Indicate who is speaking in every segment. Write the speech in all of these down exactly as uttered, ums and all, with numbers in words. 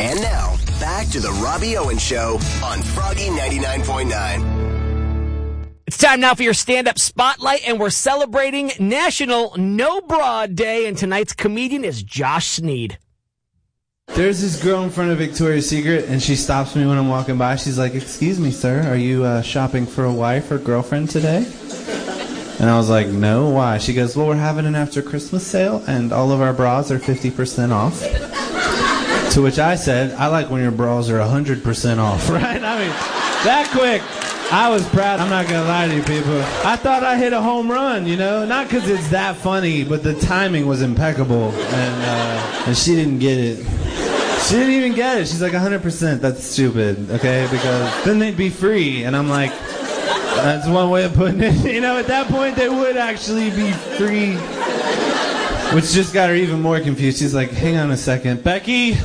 Speaker 1: And now, back to the Robbie Owens Show on Froggy ninety-nine point nine.
Speaker 2: It's time now for your stand-up spotlight, and we're celebrating National No Bra Day, and tonight's comedian is Josh Sneed.
Speaker 3: There's this girl in front of Victoria's Secret, and she stops me when I'm walking by. She's like, "Excuse me, sir, are you uh, shopping for a wife or girlfriend today?" And I was like, "No, why?" She goes, "Well, we're having an after Christmas sale, and all of our bras are fifty percent off." To which I said, "I like when your bras are one hundred percent off," right? I mean, that quick. I was proud. I'm not going to lie to you people. I thought I hit a home run, you know? Not because it's that funny, but the timing was impeccable. And, uh, and she didn't get it. She didn't even get it. She's like, one hundred percent. That's stupid, okay? Because then they'd be free. And I'm like, that's one way of putting it. You know, at that point, they would actually be free. Which just got her even more confused. She's like, "Hang on a second. Becky,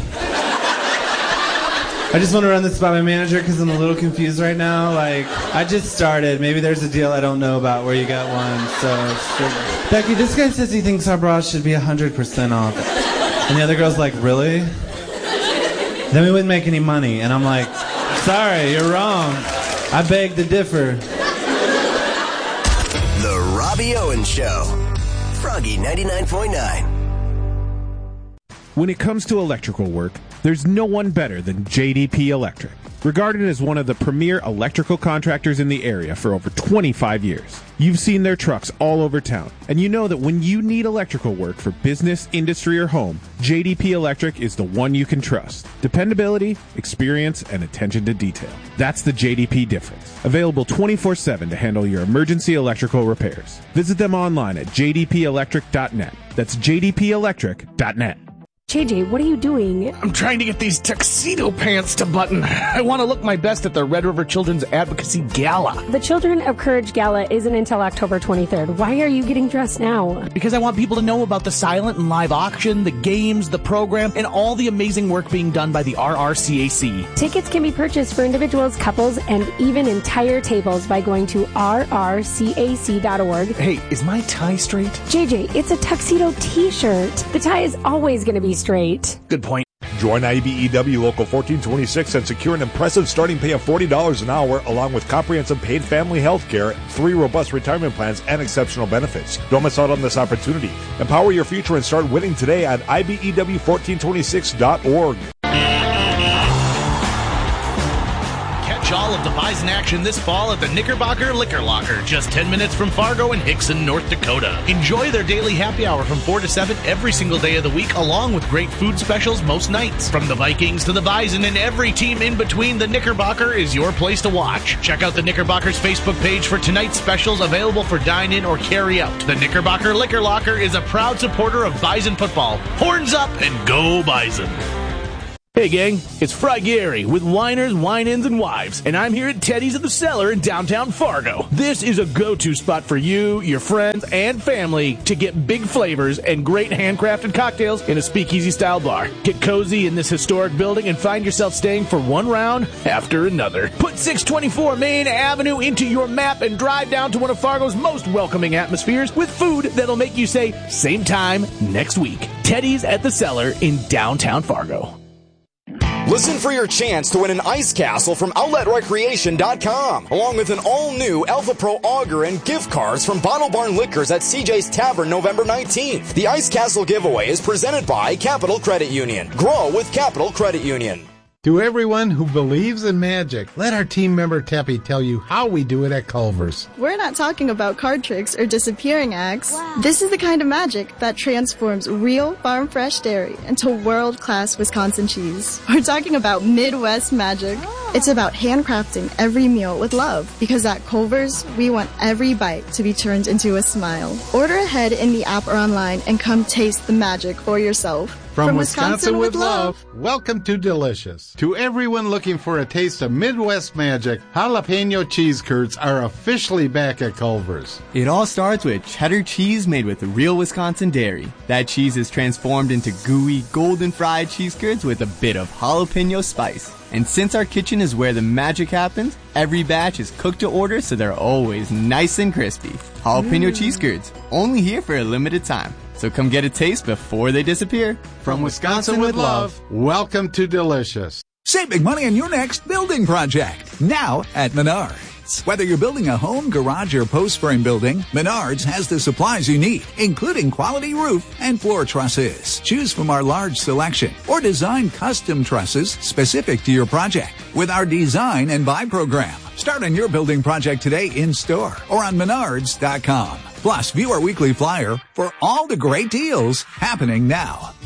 Speaker 3: I just want to run this by my manager because I'm a little confused right now. Like, I just started. Maybe there's a deal I don't know about where you got one. So, so Becky, this guy says he thinks our bras should be one hundred percent off." And the other girl's like, "Really? Then we wouldn't make any money." And I'm like, "Sorry, you're wrong. I beg to differ."
Speaker 1: The Robbie Owens Show. Froggy ninety-nine point nine.
Speaker 4: When it comes to electrical work, there's no one better than J D P Electric. Regarded as one of the premier electrical contractors in the area for over twenty-five years. You've seen their trucks all over town, and you know that when you need electrical work for business, industry, or home, J D P Electric is the one you can trust. Dependability, experience, and attention to detail. That's the J D P difference. Available twenty-four seven to handle your emergency electrical repairs. Visit them online at j d p electric dot net. That's j d p electric dot net.
Speaker 5: J J, what are you doing?
Speaker 6: I'm trying to get these tuxedo pants to button. I want to look my best at the Red River Children's Advocacy Gala.
Speaker 5: The Children of Courage Gala isn't until October twenty-third. Why are you getting dressed now?
Speaker 6: Because I want people to know about the silent and live auction, the games, the program, and all the amazing work being done by the R R C A C.
Speaker 5: Tickets can be purchased for individuals, couples, and even entire tables by going to r r c a c dot org.
Speaker 6: Hey, is my tie straight?
Speaker 5: J J, it's a tuxedo t-shirt. The tie is always going to be straight.
Speaker 6: Good point.
Speaker 7: Join I B E W Local fourteen twenty-six and secure an impressive starting pay of forty dollars an hour, along with comprehensive paid family health care, three robust retirement plans, and exceptional benefits. Don't miss out on this opportunity. Empower your future and start winning today at I B E W fourteen twenty-six dot org.
Speaker 8: All of the Bison action this fall at the Knickerbocker Liquor Locker, just ten minutes from Fargo and Hickson, North Dakota. Enjoy their daily happy hour from four to seven every single day of the week, along with great food specials most nights. From the Vikings to the Bison and every team in between, the Knickerbocker is your place to watch. Check out the Knickerbocker's Facebook page for tonight's specials available for dine-in or carry-out. The Knickerbocker Liquor Locker is a proud supporter of Bison football. Horns up and go Bison!
Speaker 6: Hey gang, it's Fry Gary with Winers, Wine-Ins, and Wives, and I'm here at Teddy's at the Cellar in downtown Fargo. This is a go-to spot for you, your friends, and family to get big flavors and great handcrafted cocktails in a speakeasy-style bar. Get cozy in this historic building and find yourself staying for one round after another. Put six twenty-four Main Avenue into your map and drive down to one of Fargo's most welcoming atmospheres with food that'll make you say, same time next week. Teddy's at the Cellar in downtown Fargo.
Speaker 9: Listen for your chance to win an ice castle from outlet recreation dot com, along with an all-new Alpha Pro auger and gift cards from Bottle Barn Liquors at C J's Tavern November nineteenth. The Ice Castle giveaway is presented by Capital Credit Union. Grow with Capital Credit Union.
Speaker 10: To everyone who believes in magic, let our team member Teppy tell you how we do it at Culver's.
Speaker 11: We're not talking about card tricks or disappearing acts. Wow. This is the kind of magic that transforms real farm-fresh dairy into world-class Wisconsin cheese. We're talking about Midwest magic. Oh. It's about handcrafting every meal with love, because at Culver's, we want every bite to be turned into a smile. Order ahead in the app or online and come taste the magic for yourself.
Speaker 10: From,
Speaker 11: From
Speaker 10: Wisconsin,
Speaker 11: Wisconsin
Speaker 10: with
Speaker 11: with
Speaker 10: love,
Speaker 11: love,
Speaker 10: welcome to Delicious. To everyone looking for a taste of Midwest magic, jalapeno cheese curds are officially back at Culver's.
Speaker 12: It all starts with cheddar cheese made with real Wisconsin dairy. That cheese is transformed into gooey, golden fried cheese curds with a bit of jalapeno spice. And since our kitchen is where the magic happens, every batch is cooked to order so they're always nice and crispy. Jalapeno mm. cheese curds, only here for a limited time. So come get a taste before they disappear.
Speaker 10: From Wisconsin with love, welcome to Delicious.
Speaker 13: Save big money on your next building project, now at Menards. Whether you're building a home, garage, or post frame building, Menards has the supplies you need, including quality roof and floor trusses. Choose from our large selection or design custom trusses specific to your project with our design and buy program. Start on your building project today in store or on menards dot com. Plus, view our weekly flyer for all the great deals happening now.